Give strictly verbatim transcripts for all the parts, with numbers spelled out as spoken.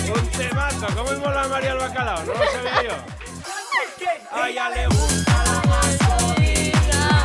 Un temazo. ¿Cómo mola María el Bacalao? No lo sabía yo. A ella le gusta la gasolina.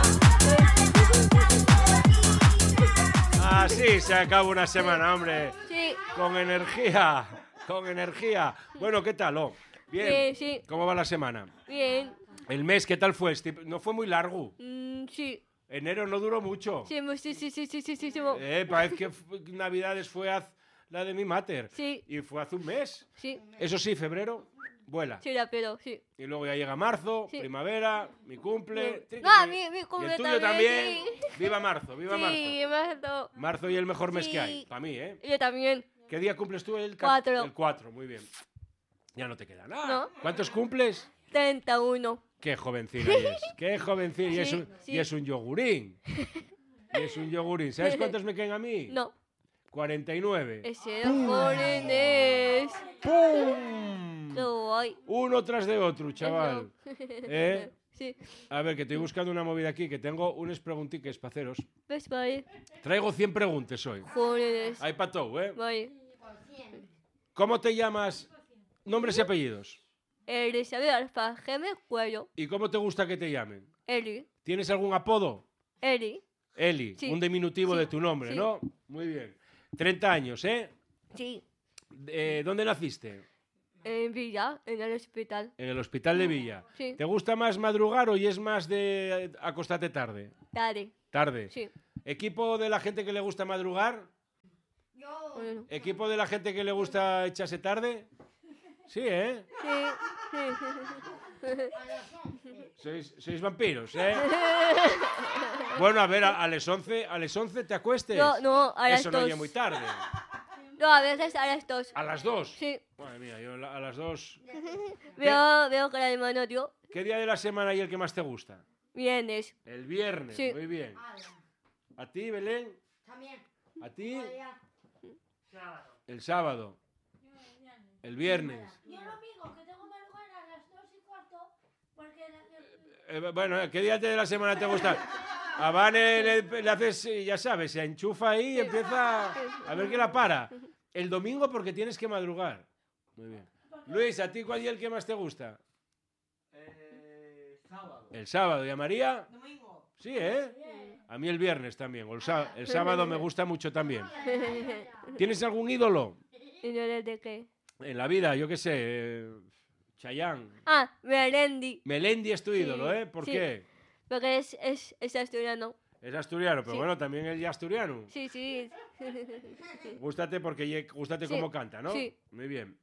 Así se acaba una semana, hombre. Sí. Con energía. Con energía. Bueno, ¿qué tal? Oh, bien. Sí, sí. ¿Cómo va la semana? Bien. ¿El mes qué tal fue? ¿No fue muy largo? Mm, sí. Enero no duró mucho. Sí, sí, sí, sí, sí, sí, sí, sí. Eh, parece que Navidades fue haz la de mi mater. Sí. Y fue hace un mes. Sí. Eso sí, febrero, vuela. Sí, la pero, sí. Y luego ya llega marzo, sí. primavera, mi cumple. No, ah, mi, mi cumple y el tuyo también. también. Sí. Viva marzo, viva sí, marzo. Sí, marzo. Marzo y el mejor mes sí. que hay, para mí, ¿eh? Yo también. ¿Qué día cumples tú? El cuatro. El cuatro, muy bien. Ya no te queda nada. No. ¿Cuántos cumples? treinta y uno. Qué jovencina es. Qué jovencina. Sí, y, es un, sí. y es un yogurín. Y es un yogurín. ¿Sabes cuántos me quedan a mí? No. cuarenta y nueve. Ese era jóvenes. ¡Pum! Qué guay. Uno tras de otro, chaval. ¿Eh? Sí. A ver, que estoy buscando una movida aquí, que tengo unos preguntiques para haceros. Pues vale. Traigo cien preguntas hoy. Jóvenes. Hay para todo, ¿eh? Vale. ¿Cómo te llamas? Nombres y apellidos. Elizabeth Alfa Geme Cuello. ¿Y cómo te gusta que te llamen? Eli. ¿Tienes algún apodo? Eli. Eli, sí. un diminutivo sí. de tu nombre, sí. ¿no? Muy bien. treinta años, ¿eh? Sí. Eh, ¿Dónde naciste? En Villa, en el hospital. En el hospital de Villa. Sí. ¿Te gusta más madrugar o y es más de acostarte tarde? Tarde. Tarde. Sí. ¿Equipo de la gente que le gusta madrugar? Yo. Bueno. ¿Equipo de la gente que le gusta echarse tarde? Sí, ¿eh? Sí. Sois, sois vampiros, ¿eh? Bueno, a ver, a, a las once, a las once te acuestes. No, no, a las Eso dos. no es muy tarde. No, a veces a las dos. ¿A las dos? Sí. Madre mía, yo a las dos... Veo, veo que la hermano tío. ¿Qué día de la semana y el que más te gusta? Viernes. El viernes, sí. Muy bien. ¿A ti, Belén? También. ¿A ti? El sábado. El viernes. Yo lo digo, que tengo madrugar a las dos y cuarto, porque... Eh, bueno, ¿qué día de la semana te gusta? A Vane le, le haces, ya sabes, se enchufa ahí y empieza a ver qué la para. El domingo porque tienes que madrugar. Muy bien. Luis, ¿a ti cuál día el que más te gusta? Eh, sábado. El sábado. ¿Y a María? Domingo. Sí, ¿eh? A mí el viernes también. O el, sá- el sábado me gusta mucho también. ¿Tienes algún ídolo ¿Y no eres de qué? en la vida? Yo qué sé. Eh, Chayanne. Ah, Melendi. Melendi es tu Sí, ídolo, ¿eh? ¿Por sí. qué? Porque es, es, es asturiano. Es asturiano, pero Sí. bueno, también él ya asturiano. Sí, sí. Gústate porque ye- gústate Sí, cómo canta, ¿no? sí. Muy bien.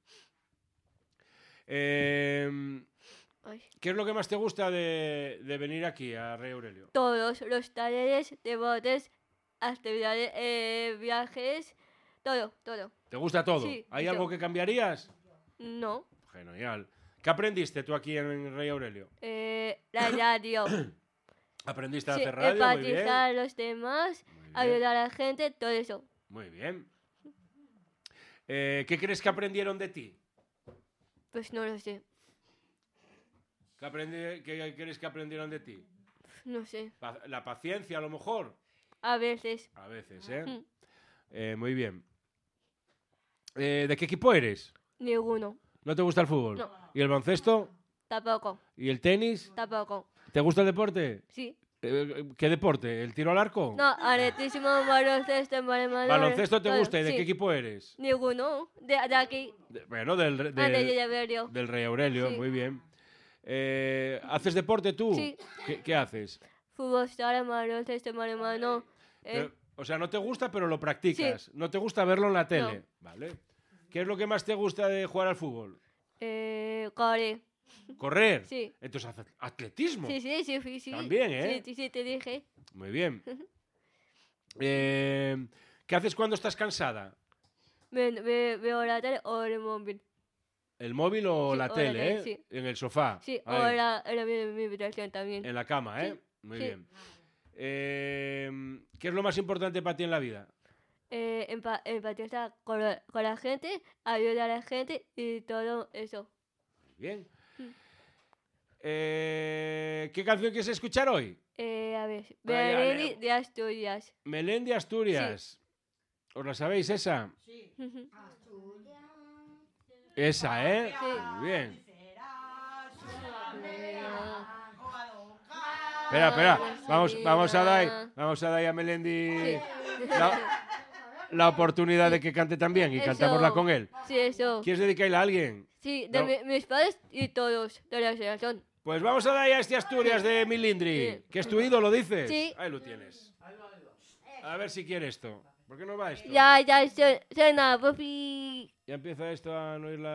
Eh, Ay. ¿Qué es lo que más te gusta de, de venir aquí a Rey Aurelio? Todos los talleres, deportes, actividades, eh, viajes, todo, todo. ¿Te gusta todo? Sí, ¿Hay mucho. algo que cambiarías? No. Genial. ¿Qué aprendiste tú aquí en Rey Aurelio? Eh, la radio. ¿Aprendiste a Sí, hacer radio? Muy bien. empatizar a los demás, Muy bien. ayudar a la gente, todo eso. Muy bien. Eh, ¿Qué crees que aprendieron de ti? Pues no lo sé. ¿Qué, aprendi- qué crees que aprendieron de ti? No sé. Pa- ¿La paciencia a lo mejor? A veces. A veces, ¿eh? Mm. Eh, muy bien. Eh, ¿De qué equipo eres? Ninguno. ¿No te gusta el fútbol? No. ¿Y el baloncesto? Tampoco. ¿Y el tenis? Tampoco. ¿Te gusta el deporte? Sí. Eh, ¿Qué deporte? ¿El tiro al arco? No, atletismo, baloncesto, balonmano. ¿Baloncesto te todo, gusta? ¿Y de sí. qué equipo eres? Ninguno. De, de aquí. De- bueno, del, re- Ah, de del, Villaverio. del Rey Aurelio, Sí. muy bien. Eh, ¿Haces deporte tú? Sí. ¿Qué, qué haces? Fútbol, sala, baloncesto, balonmano. Eh, Pero- o sea, no te gusta, pero lo practicas. No te gusta verlo en la tele. No. Vale. ¿Qué es lo que más te gusta de jugar al fútbol? eh, corre. ¿Correr? Sí. Entonces, ¿haces atletismo? Sí, sí, sí, sí, sí. También, ¿eh? Sí, sí, sí, te dije. Muy bien. Eh, ¿Qué haces cuando estás cansada? Ve- ve- Veo la tele o el móvil. ¿El móvil o Sí, la o la tele, tele, eh? sí. En el sofá. Sí, o Ahí, la, en la, mi, mi habitación también. en la cama, ¿eh? Sí, Muy sí. bien. Eh, ¿Qué es lo más importante para ti en la vida? Eh, empa- empatizar con la, con la gente, ayudar a la gente y todo eso. Muy bien. Mm. Eh, ¿Qué canción quieres escuchar hoy? Eh, a ver, Vaya, Belén Leo. de Asturias. Melén de Asturias. ¿Os la sabéis esa? Sí. Ujú. Asturias. Esa, ¿eh? Sí. Muy bien. Espera, espera. Vamos, vamos a dar, vamos a dar a Melendi la, la oportunidad de que cante también y Eso. cantámosla con él. Sí, eso. ¿Quieres dedicarla a alguien? Sí, de No. mi- mis padres y todos de la generación. Pues vamos a dar a este Asturias de Milindri, Sí. que es tu ídolo, dices. Sí. Ahí lo tienes. A ver si quiere esto. ¿Por qué no va esto? Ya, ya, cena, papi. Ya empieza esto a no ir la...